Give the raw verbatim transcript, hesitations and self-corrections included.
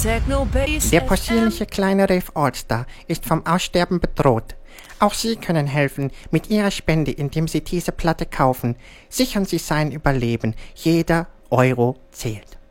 Der possierliche kleine Rave Allstar ist vom Aussterben bedroht. Auch Sie können helfen mit Ihrer Spende, indem Sie diese Platte kaufen. Sichern Sie sein Überleben. Jeder Euro zählt.